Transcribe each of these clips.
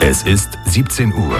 Es ist 17 Uhr.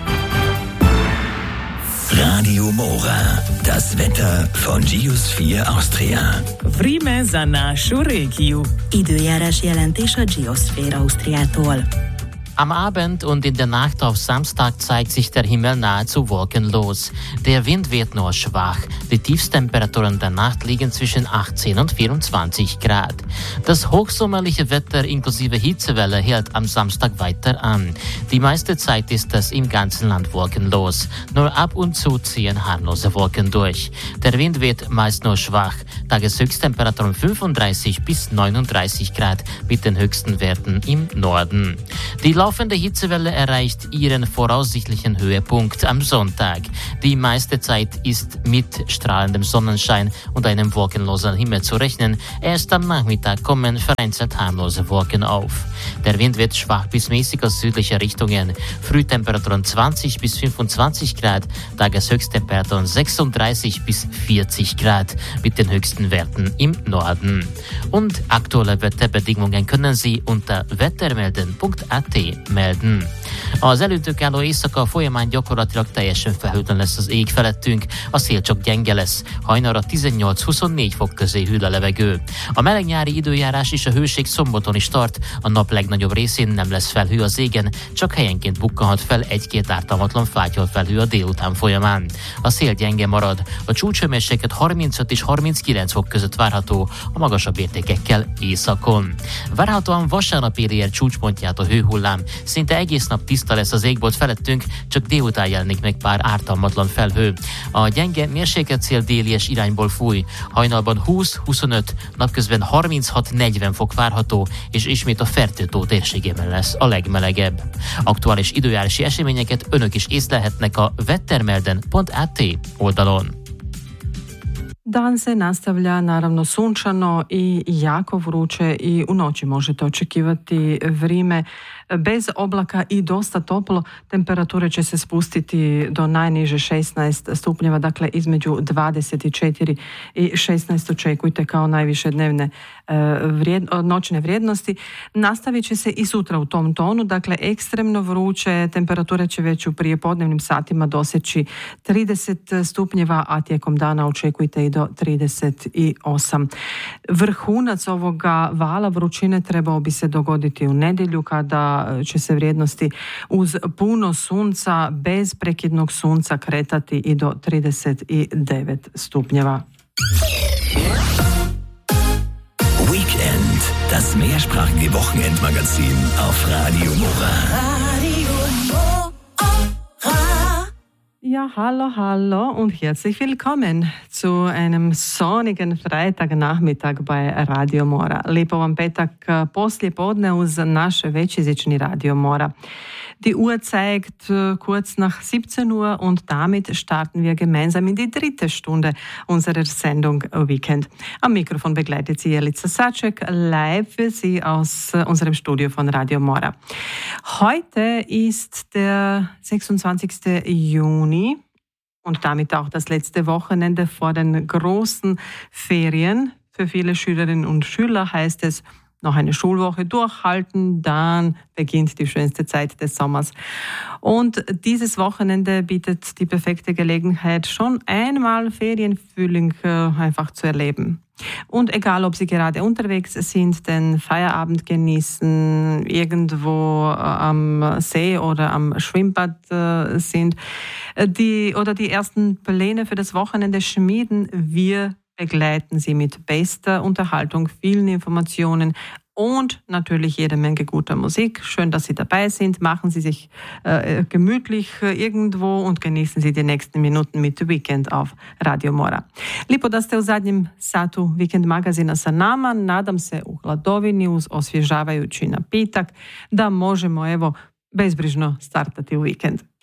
Radio Mora, das Wetter von Geosphere Austria. Vreme za našu regiju. Időjárás jelentés a Geosphere Austriától. Am Abend und in der Nacht auf Samstag zeigt sich der Himmel nahezu wolkenlos. Der Wind wird nur schwach. Die Tiefstemperaturen der Nacht liegen zwischen 18 und 24 Grad. Das hochsommerliche Wetter inklusive Hitzewelle hält am Samstag weiter an. Die meiste Zeit ist es im ganzen Land wolkenlos. Nur ab und zu ziehen harmlose Wolken durch. Der Wind wird meist nur schwach. Tageshöchsttemperaturen 35 bis 39 Grad mit den höchsten Werten im Norden. Die laufende Hitzewelle erreicht ihren voraussichtlichen Höhepunkt am Sonntag. Die meiste Zeit ist mit strahlendem Sonnenschein und einem wolkenlosen Himmel zu rechnen. Erst am Nachmittag kommen vereinzelt harmlose Wolken auf. Der Wind wird schwach bis mäßig aus südlicher Richtungen. Frühtemperaturen 20 bis 25 Grad, Tageshöchsttemperaturen 36 bis 40 Grad mit den höchsten Werten im Norden. Und aktuelle Wetterbedingungen können Sie unter wettermelden.at melden. Az előttünk álló éjszaka folyamán gyakorlatilag teljesen felhőtlen lesz az ég felettünk, a szél csak gyenge lesz, hajnalra 18-24 fok közé hűl a levegő. A meleg nyári időjárás és a hőség szombaton is tart, a nap legnagyobb részén nem lesz felhő az égen, csak helyenként bukkanhat fel egy-két ártalmatlan fátyol felhő a délután folyamán. A szél gyenge marad, a csúcshőmérséklet 35 és 39 fok között várható, a magasabb értékekkel északon. Várhatóan vasárnap éri el csúcspontját a hőhullám, szinte egész nap tiszta lesz az égbolt felettünk, csak délután jelenik meg pár ártalmatlan felhő. A gyenge mérsékletszél délies irányból fúj, hajnalban 20-25, napközben 36-40 fok várható, és ismét a Fertőtó térségében lesz a legmelegebb. Aktuális időjárási eseményeket önök is észlelhetnek a wettermelden.at oldalon. Dan se nastavlja naravno sunčano i jako vruće i u noći možete očekivati vrijeme bez oblaka i dosta toplo. Temperature će se spustiti do najniže 16 stupnjeva, dakle između 24 i 16 očekujte kao najviše dnevne noćne vrijednosti. Nastavit će se i sutra u tom tonu, dakle ekstremno vruće, temperature će već u prijepodnevnim satima doseći 30 stupnjeva, a tijekom dana očekujte i do 38. Vrhunac ovoga vala vrućine trebao bi se dogoditi u nedjelju kada će se vrijednosti uz puno sunca, bez prekidnog sunca kretati i do 39 stupnjeva. Weekend, das mehrsprachige Wochenendmagazin auf Radio Mora. Ja, hallo und herzlich willkommen zu einem sonnigen Freitagnachmittag bei Radio Mora. Lepo vam petak poslje podne uz naš većjezični Radio Mora. Die Uhr zeigt kurz nach 17 Uhr und damit starten wir gemeinsam in die dritte Stunde unserer Sendung Weekend. Am Mikrofon begleitet Sie Jelica Saček, live für Sie aus unserem Studio von Radio Mora. Heute ist der 26. Juni und damit auch das letzte Wochenende vor den großen Ferien. Für viele Schülerinnen und Schüler heißt es, noch eine Schulwoche durchhalten, dann beginnt die schönste Zeit des Sommers. Und dieses Wochenende bietet die perfekte Gelegenheit, schon einmal Ferienfrühling einfach zu erleben. Und egal, ob Sie gerade unterwegs sind, den Feierabend genießen, irgendwo am See oder am Schwimmbad sind, die ersten Pläne für das Wochenende schmieden, wir begleiten Sie mit bester Unterhaltung, vielen Informationen und natürlich jede Menge guter Musik. Schön, dass Sie dabei sind. Machen Sie sich gemütlich irgendwo und genießen Sie die nächsten Minuten mit Weekend auf Radio Mora. Lipo da ste u zadnjem satu Weekend magazina sa nama. Nadam se u hladovini uz osvježavajući napitak da možemo bezbrižno startati u vikend.